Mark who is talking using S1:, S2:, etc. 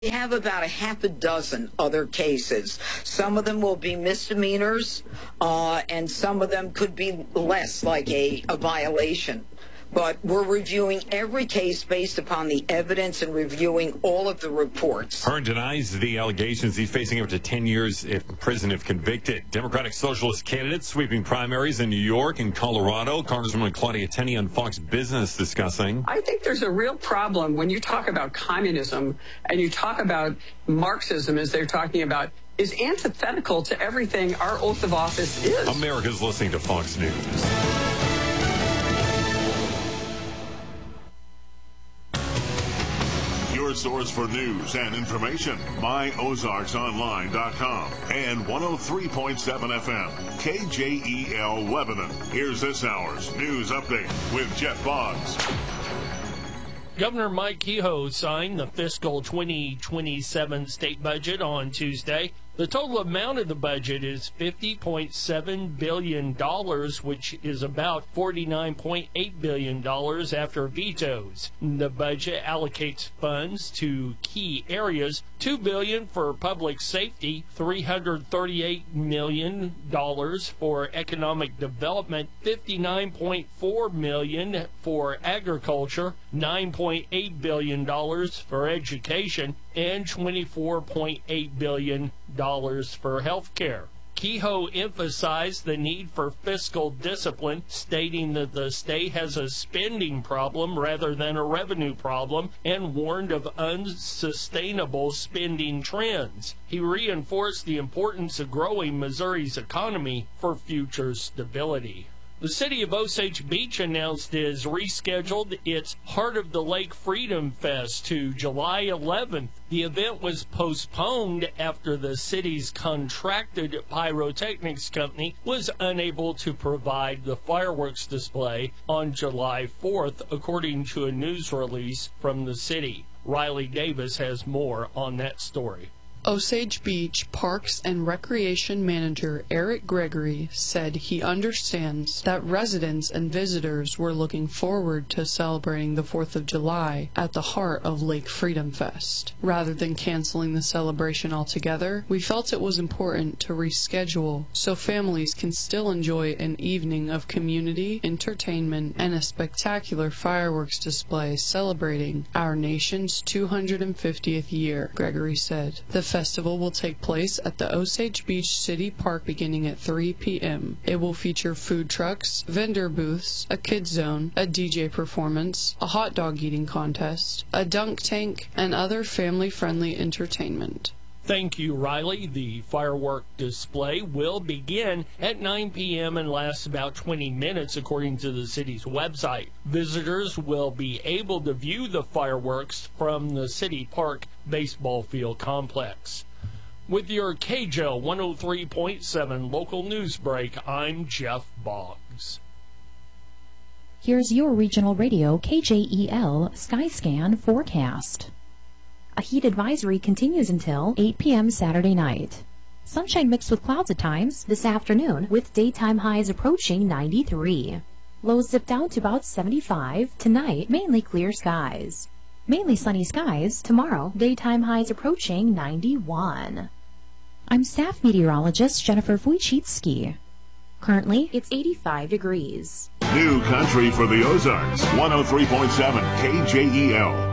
S1: We have about a half a dozen other cases. Some of them will be misdemeanors, and some of them could be less, like a violation. But we're reviewing every case based upon the evidence and reviewing all of the reports.
S2: Hearn denies the allegations. He's facing up to 10 years in prison if convicted. Democratic Socialist candidates sweeping primaries in New York and Colorado. Congresswoman Claudia Tenney on Fox Business discussing.
S3: I think there's a real problem when you talk about communism and you talk about Marxism, as they're talking about, is antithetical to everything our oath of office is.
S2: America's listening to Fox News.
S4: Source for news and information. MyOzarksOnline.com and 103.7 FM KJEL Lebanon. Here's this hour's news update with Jeff Boggs.
S5: Governor Mike Kehoe signed the fiscal 2027 state budget on Tuesday. The total amount of the budget is $50.7 billion, which is about $49.8 billion after vetoes. The budget allocates funds to key areas: $2 billion for public safety, $338 million for economic development, $59.4 million for agriculture, $9.8 billion for education, and $24.8 billion for health care. Kehoe emphasized the need for fiscal discipline, stating that the state has a spending problem rather than a revenue problem, and warned of unsustainable spending trends. He reinforced the importance of growing Missouri's economy for future stability. The city of Osage Beach announced it has rescheduled its Heart of the Lake Freedom Fest to July 11th. The event was postponed after the city's contracted pyrotechnics company was unable to provide the fireworks display on July 4th, according to a news release from the city. Riley Davis has more on that story.
S6: Osage Beach Parks and Recreation Manager Eric Gregory said he understands that residents and visitors were looking forward to celebrating the 4th of July at the heart of Lake Freedom Fest. Rather than canceling the celebration altogether, we felt it was important to reschedule so families can still enjoy an evening of community, entertainment, and a spectacular fireworks display celebrating our nation's 250th year, Gregory said. The festival will take place at the Osage Beach City Park beginning at 3 p.m. It will feature food trucks, vendor booths, a kids zone, a DJ performance, a hot dog eating contest, a dunk tank, and other family-friendly entertainment.
S5: Thank you, Riley. The firework display will begin at 9 p.m. and last about 20 minutes, according to the city's website. Visitors will be able to view the fireworks from the City Park baseball field complex. With your KJEL 103.7 local news break, I'm Jeff Boggs.
S7: Here's your regional radio KJEL Skyscan forecast. A heat advisory continues until 8 p.m. Saturday night. Sunshine mixed with clouds at times this afternoon, with daytime highs approaching 93. Lows zip down to about 75. Tonight, mainly clear skies. Mainly sunny skies. Tomorrow, daytime highs approaching 91. I'm staff meteorologist Jennifer Wojcicki. Currently, it's 85 degrees.
S4: New country for the Ozarks, 103.7 KJEL.